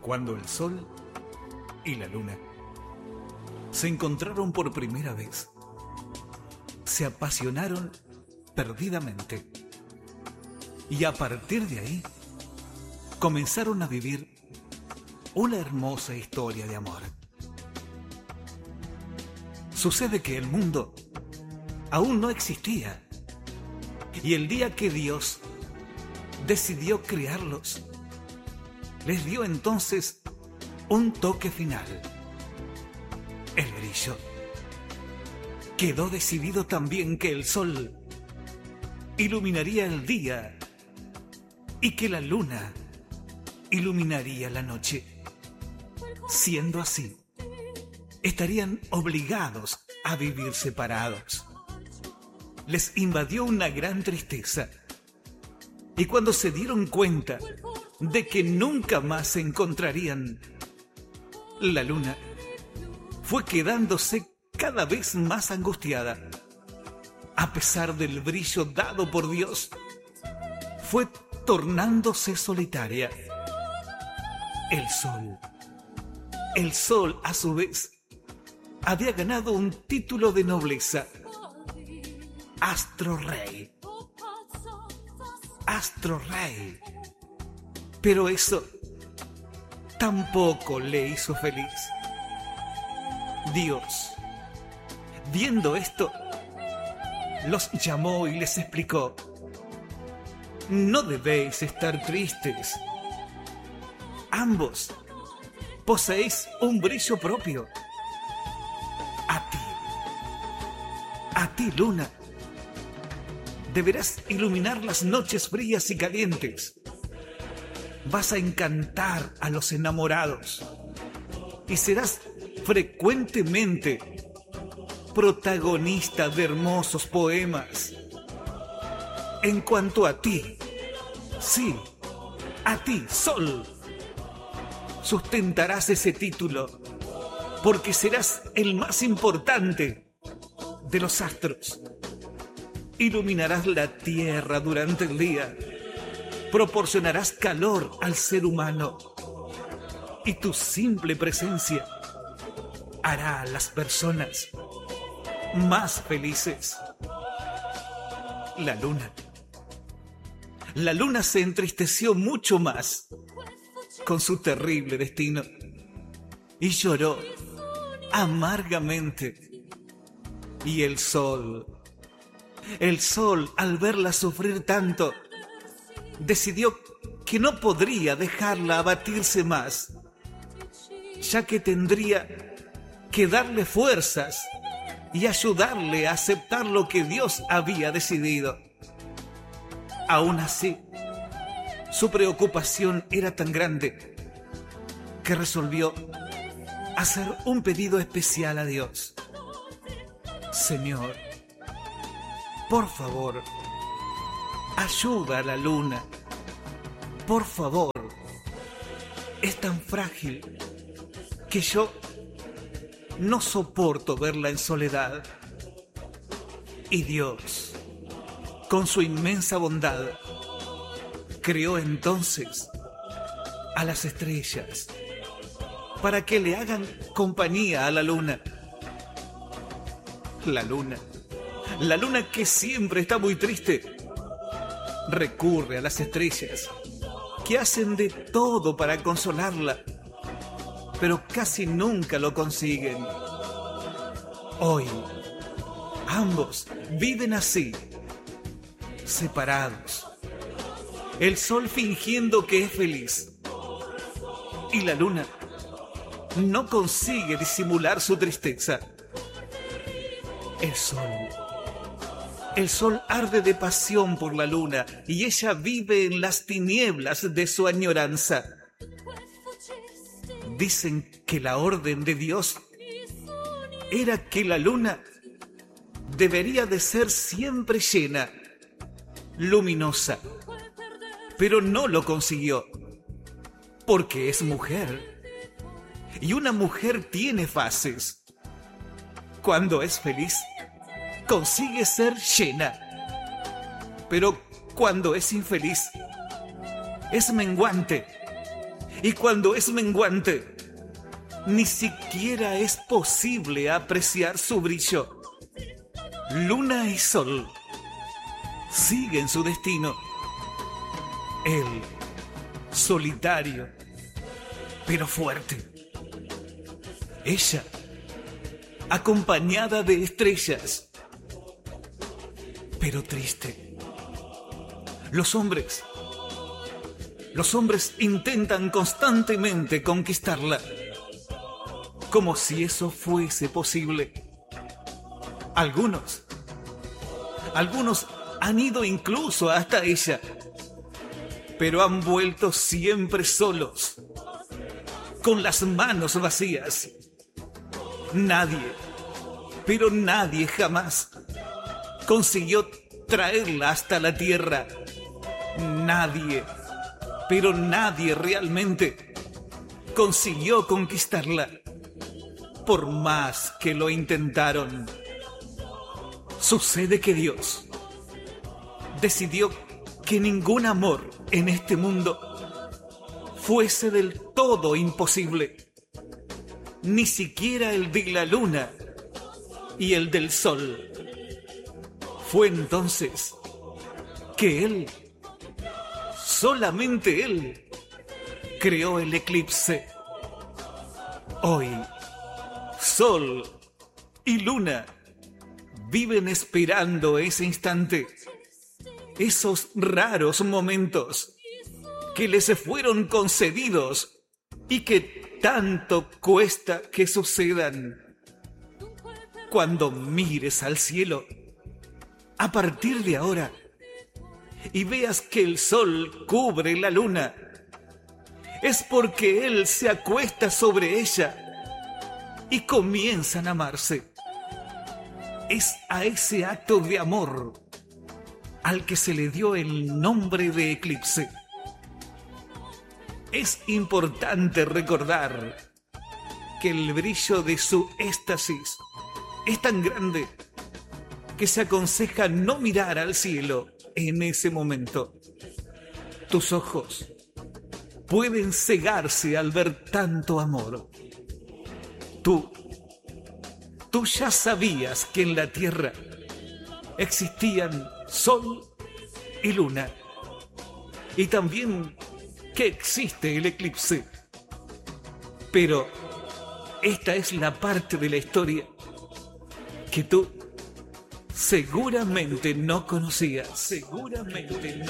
Cuando el sol y la luna se encontraron por primera vez, se apasionaron perdidamente y a partir de ahí comenzaron a vivir una hermosa historia de amor. Sucede que el mundo aún no existía y el día que Dios decidió crearlos, les dio entonces un toque final: el brillo. Quedó decidido también que el sol iluminaría el día y que la luna iluminaría la noche. Siendo así, estarían obligados a vivir separados. Les invadió una gran tristeza y cuando se dieron cuenta de que nunca más se encontrarían, la luna fue quedándose cada vez más angustiada. A pesar del brillo dado por Dios, fue tornándose solitaria. El sol a su vez había ganado un título de nobleza: Astro Rey. Astro Rey. Pero eso tampoco le hizo feliz. Dios, viendo esto, los llamó y les explicó: no debéis estar tristes. Ambos poseéis un brillo propio. A ti, luna, deberás iluminar las noches frías y calientes. Vas a encantar a los enamorados y serás frecuentemente protagonista de hermosos poemas. En cuanto a ti, sí, a ti, sol, sustentarás ese título porque serás el más importante de los astros. Iluminarás la tierra durante el día, proporcionarás calor al ser humano y tu simple presencia hará a las personas más felices. La luna se entristeció mucho más con su terrible destino y lloró amargamente. Y el sol, al verla sufrir tanto, decidió que no podría dejarla abatirse más, ya que tendría que darle fuerzas y ayudarle a aceptar lo que Dios había decidido. Aún así, su preocupación era tan grande que resolvió hacer un pedido especial a Dios. Señor, por favor, ayuda a la luna. Por favor, es tan frágil que yo no soporto verla en soledad. Y Dios, con su inmensa bondad, creó entonces a las estrellas para que le hagan compañía a la luna. La luna que siempre está muy triste, recurre a las estrellas, que hacen de todo para consolarla, pero casi nunca lo consiguen. Hoy, ambos viven así, separados. El sol fingiendo que es feliz y la luna no consigue disimular su tristeza. El sol arde de pasión por la luna y ella vive en las tinieblas de su añoranza. Dicen que la orden de Dios era que la luna debería de ser siempre llena, luminosa, pero no lo consiguió, porque es mujer, y una mujer tiene fases. Cuando es feliz, consigue ser llena, pero cuando es infeliz, es menguante Y cuando es menguante, ni siquiera es posible apreciar su brillo. Luna y sol siguen su destino. Él, solitario, pero fuerte. Ella, acompañada de estrellas, pero triste. Los hombres intentan constantemente conquistarla, como si eso fuese posible. Algunos han ido incluso hasta ella, pero han vuelto siempre solos, con las manos vacías. Nadie, pero nadie jamás consiguió traerla hasta la tierra. Nadie, pero nadie realmente consiguió conquistarla, por más que lo intentaron. Sucede que Dios decidió que ningún amor en este mundo fuese del todo imposible, ni siquiera el de la luna y el del sol. Fue entonces que Él, solamente Él, creó el eclipse. Hoy, sol y luna viven esperando ese instante, esos raros momentos que les fueron concedidos y que tanto cuesta que sucedan. Cuando mires al cielo, a partir de ahora, y veas que el sol cubre la luna, es porque él se acuesta sobre ella y comienzan a amarse. Es a ese acto de amor al que se le dio el nombre de eclipse. Es importante recordar que el brillo de su éxtasis es tan grande que se aconseja no mirar al cielo en ese momento. Tus ojos pueden cegarse al ver tanto amor. Tú ya sabías que en la tierra existían sol y luna, y también que existe el eclipse. Pero esta es la parte de la historia que tú seguramente no conocías.